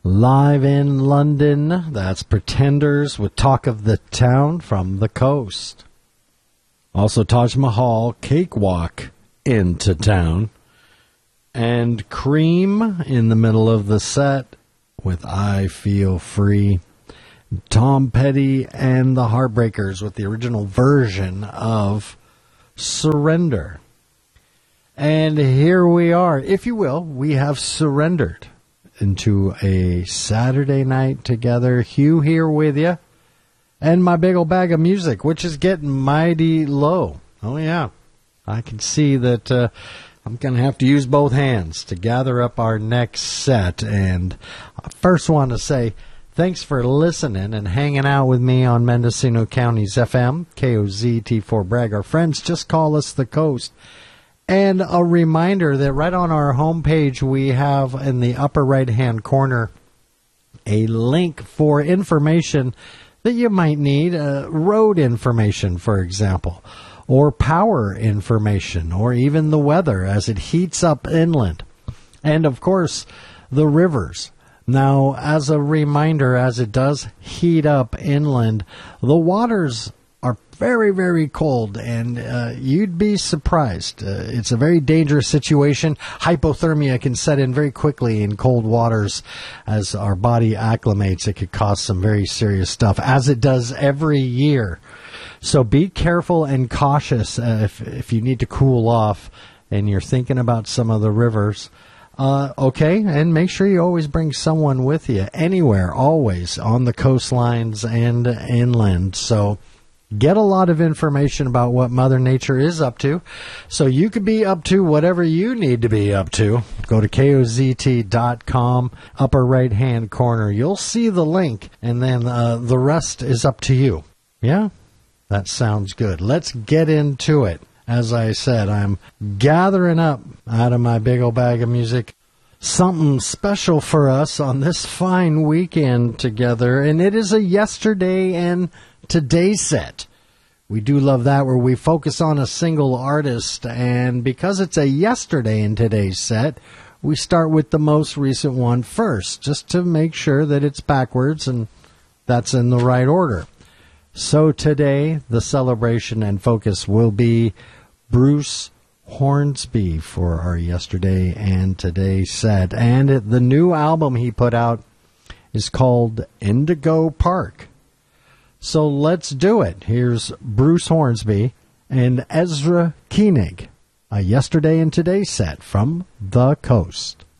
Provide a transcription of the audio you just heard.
Live in London, that's Pretenders with Talk of the Town from the Coast. Also Taj Mahal, Cakewalk into Town. And Cream in the middle of the set with I Feel Free. Tom Petty and the Heartbreakers with the original version of Surrender. And here we are. If you will, we have surrendered into a Saturday night together. Hugh here with you. And my big old bag of music, which is getting mighty low. Oh, yeah. I can see that I'm going to have to use both hands to gather up our next set. And I first want to say thanks for listening and hanging out with me on Mendocino County's FM, KOZT4 Bragg. Our friends just call us the Coast. And a reminder that right on our homepage we have in the upper right-hand corner a link for information that you might need, road information, for example, or power information, or even the weather as it heats up inland. And, of course, the rivers. Now, as a reminder, as it does heat up inland, the waters are very, very cold, and you'd be surprised. It's a very dangerous situation. Hypothermia can set in very quickly in cold waters. As our body acclimates, it could cause some very serious stuff, as it does every year. So be careful and cautious if you need to cool off and you're thinking about some of the rivers. Okay, and make sure you always bring someone with you, anywhere, always, on the coastlines and inland. So get a lot of information about what Mother Nature is up to, so you could be up to whatever you need to be up to. Go to KOZT.com, upper right-hand corner. You'll see the link, and then the rest is up to you. Yeah? That sounds good. Let's get into it. As I said, I'm gathering up out of my big old bag of music something special for us on this fine weekend together, and it is a yesterday and today set. We do love that, where we focus on a single artist, and because it's a yesterday and today's set, we start with the most recent one first, just to make sure that it's backwards and that's in the right order. So today, the celebration and focus will be Bruce Hornsby for our yesterday and today set. And the new album he put out is called Indigo Park. So let's do it. Here's Bruce Hornsby and Ezra Koenig, a yesterday and today set from the Coast.